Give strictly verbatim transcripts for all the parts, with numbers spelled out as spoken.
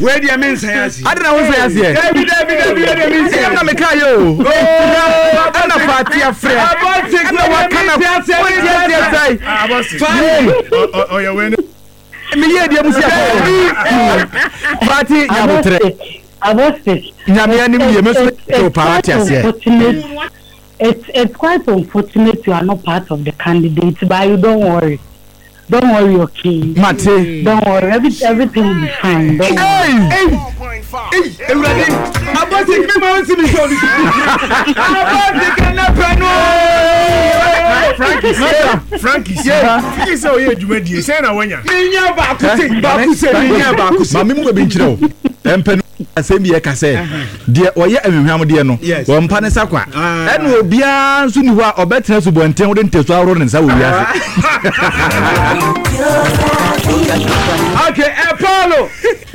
Where do you mean say asi? I don't know what say asi. David David David David mean say na me ka yo. Oh, ana fati afre. Abosik na wa kana. What you say? Abosik. Oh yeah, when me ye dia musia. Fati nyabotre. Abosik. Nyame anim ye me so to party ase. It's it's quite unfortunate you are not part of the candidates, but you don't worry. Don't worry, okay. Mate. Don't worry, every, everything will be fine. Don't hey! Hey! Hey! Everybody! Abosik me ma see me show this. Abosik na pano. Frankie, Frankie, Frankie say oye djumadi, say na wanya. Minya ba ku say, ba ku say, minya ba ku say. Ma me mu be nkyerɛ o. Empe asem ye ka say. De oye ahwehwam de no. Wo mpa ne sakwa. Ɛna obia nso ni ho a obetena su bonten wo de nteso awro ne nsa wo wiase. Okay, eh Paulo.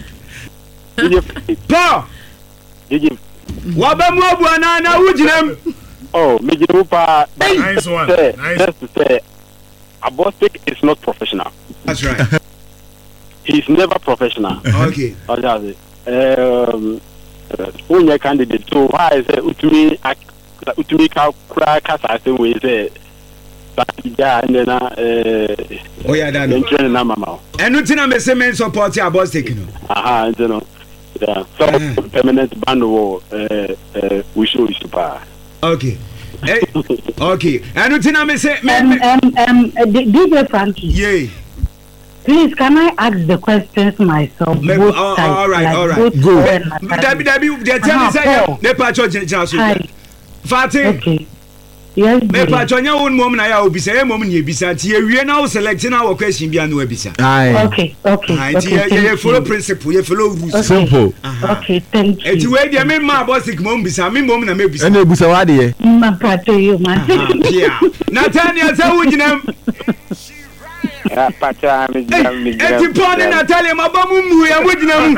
Paul. Gigi. Wa ba mu abu ana na wujinem. Oh, me gina pa. Nice one. Nice. Just to say, Abosik is not professional. That's right. He's never professional. Okay. Um, when you candidate, so why is it utumi utumi ka kura kasa se we say that ja and then uh oh yeah that no train na mama enu tina me say men support Abosik no aha you know yeah some uh-huh. Permanent band wo uh, uh we show you super okay hey okay enu tina me say um um um D J Frankie yeah. Please, can I ask the questions myself? Me, both all, sides, all right, like all right. Go. Dabi Dabi, they tell me say ne pacho jinjaso. Fati. Okay. Yes. Me pacho nya won mom na ya obisa, e mom nya ebisa. Ti e wie na wo select na wo question bia na ebisa. Okay, okay. Ai ti ye follow principle, ye follow rules. Simple. Okay, thank you. E ti we dia me ma Abosik mom bisa, me mom na me bisa. E na ebisa wa de ye. Ma pacho you man. Yeah. Nathaniel say wo jinam. Yeah, pacha me jina me jina. E ti pon Natalia mabamu mu ya wo jinam.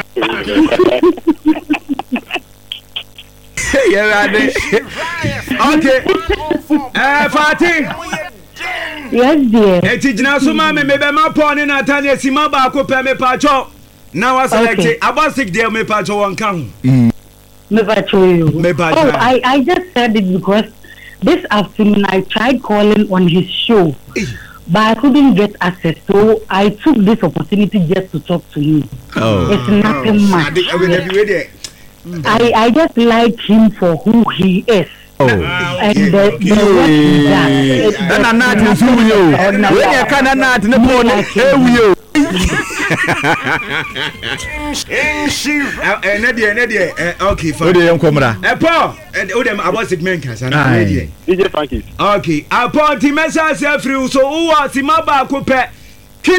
Yeah, okay. Eh, Fatih. Yes, dear. E ti jina so ma me me be ma pon Natalia si ma ba ko pe me pacho. Na wa select Abosik there me pacho won kan. Me pacho you. Me pacho. Oh, I I just said it because this afternoon I tried calling on his show. But I couldn't get access, so I took this opportunity just to talk to him. Oh. It's nothing much. I, I just like him for who he is. Oh. And the, the work he does. And I'm not in school, you. When you can't not in the morning, here we go. Eh, Nadia, Nadia, okay, fine. What do you come around? Eh, Paul, and oh, them Abosik men can say, D J Frankie. okay, upon the message free, so who was the maba coupe?